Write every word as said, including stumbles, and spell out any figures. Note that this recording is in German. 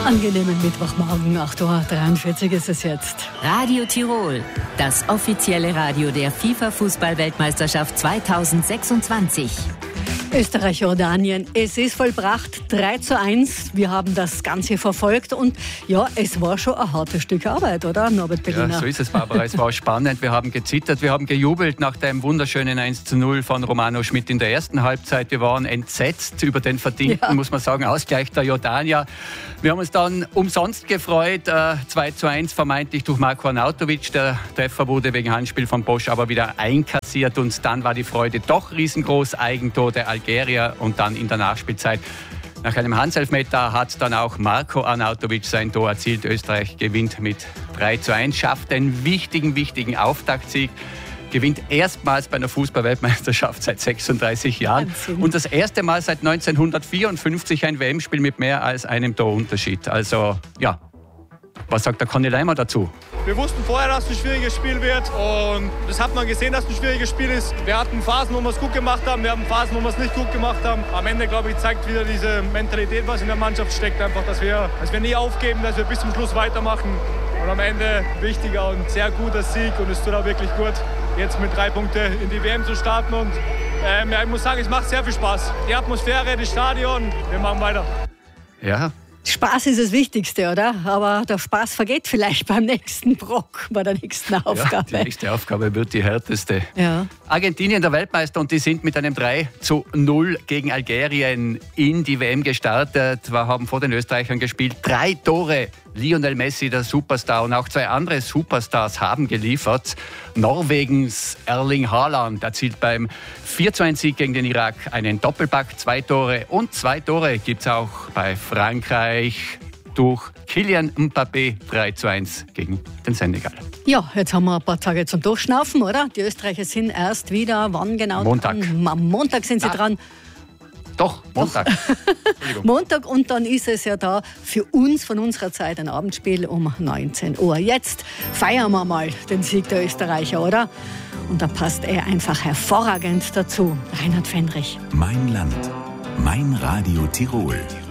Angenehmen Mittwochmorgen, acht Uhr dreiundvierzig ist es jetzt. Radio Tirol, das offizielle Radio der FIFA-Fußball-Weltmeisterschaft zweitausendsechsundzwanzig. Österreich-Jordanien, es ist vollbracht, drei zu eins. Wir haben das Ganze verfolgt und ja, es war schon ein hartes Stück Arbeit, oder, Norbert Berliner? Ja, so ist es, Barbara. Es war spannend, wir haben gezittert, wir haben gejubelt nach dem wunderschönen eins zu null von Romano Schmidt in der ersten Halbzeit. Wir waren entsetzt über den verdienten, ja. muss man sagen, Ausgleich der Jordanier. Wir haben uns dann umsonst gefreut, äh, zwei zu eins vermeintlich durch Marko Arnautovic. Der Treffer wurde wegen Handspiel von Bosch aber wieder einkassiert und dann war die Freude doch riesengroß. Eigentor der Algerier und dann in der Nachspielzeit. Nach einem Handselfmeter hat dann auch Marko Arnautovic sein Tor erzielt. Österreich gewinnt mit drei zu eins, schafft einen wichtigen, wichtigen Auftaktsieg. Gewinnt erstmals bei einer Fußball-Weltmeisterschaft seit sechsunddreißig Jahren. Wahnsinn. Und das erste Mal seit neunzehnhundertvierundfünfzig ein W M-Spiel mit mehr als einem Torunterschied. Also, ja, was sagt der Conny Leimer dazu? Wir wussten vorher, dass es ein schwieriges Spiel wird und das hat man gesehen, dass es ein schwieriges Spiel ist. Wir hatten Phasen, wo wir es gut gemacht haben, wir haben Phasen, wo wir es nicht gut gemacht haben. Am Ende, glaube ich, zeigt wieder diese Mentalität, was in der Mannschaft steckt, einfach, dass wir, dass wir nie aufgeben, dass wir bis zum Schluss weitermachen. Und am Ende wichtiger und sehr guter Sieg und es tut auch wirklich gut, jetzt mit drei Punkten in die W M zu starten. Und ähm, ja, ich muss sagen, es macht sehr viel Spaß. Die Atmosphäre, das Stadion, wir machen weiter. Ja. Spaß ist das Wichtigste, oder? Aber der Spaß vergeht vielleicht beim nächsten Brock, bei der nächsten Aufgabe. Ja, die nächste Aufgabe wird die härteste. Ja. Argentinien, der Weltmeister, und die sind mit einem drei zu null gegen Algerien in die W M gestartet. Wir haben vor den Österreichern gespielt. Drei Tore. Lionel Messi, der Superstar, und auch zwei andere Superstars haben geliefert. Norwegens Erling Haaland erzielt beim vier zu eins Sieg gegen den Irak einen Doppelpack, zwei Tore. Und zwei Tore gibt es auch bei Frankreich durch Kylian Mbappé, drei zu eins gegen den Senegal. Ja, jetzt haben wir ein paar Tage zum Durchschnaufen, oder? Die Österreicher sind erst wieder, wann genau? Montag. Am Montag sind sie Ach. dran. Doch, Montag. Montag und dann ist es ja da für uns von unserer Zeit ein Abendspiel um neunzehn Uhr. Jetzt feiern wir mal den Sieg der Österreicher, oder? Und da passt er einfach hervorragend dazu. Reinhard Fendrich. Mein Land, mein Radio Tirol.